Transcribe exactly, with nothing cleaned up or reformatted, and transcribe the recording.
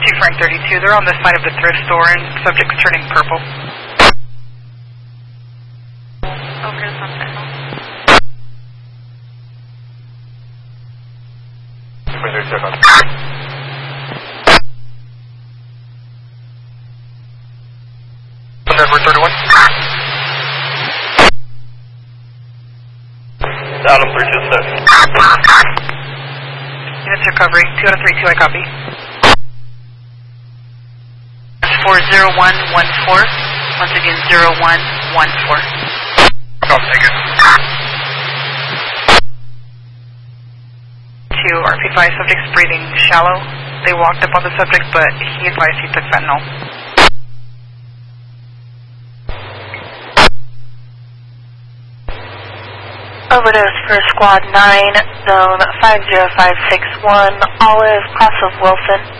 fifty Frank thirty-two, they're on the side of the thrift store and subject's turning purple. Over to Sunset. Number thirty-one. Adam three two six. Units recovery, two out of three two, I copy. four zero one one four, once again zero one one four. Copy, thank you. Two, R P five, subject's breathing shallow. They walked up on the subject, but he advised he took fentanyl. Overdose for squad nine, zone five zero five six one, Olive, cross of Wilson.